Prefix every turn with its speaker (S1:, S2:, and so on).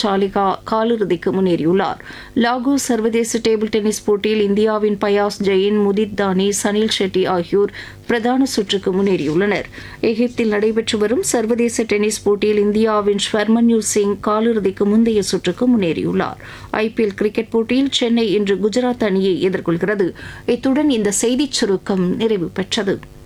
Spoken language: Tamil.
S1: சாலிகா காலிறுதிக்கு முன்னேறியுள்ளார். லாகோஸ் சர்வதேச டேபிள் டென்னிஸ் போட்டியில் இந்தியாவின் பயாஸ் ஜெயின், முதித் தானி, சனில் ஷெட்டி ஆகியோர் பிரதான சுற்றுக்கு முன்னேறியுள்ளனர். எகிப்தில் நடைபெற்று வரும் சர்வதேச டென்னிஸ் போட்டியில் இந்தியாவின் ஸ்வர்மன்யூர் சிங் காலிறுதிக்கு முந்தைய சுற்றுக்கு முன்னேறியுள்ளார். IPL கிரிக்கெட் போட்டியில் சென்னை இன்று குஜராத் அணியை எதிர்கொள்கிறது. இத்துடன் இந்த செய்திச் சுருக்கம் நிறைவு பெற்றது.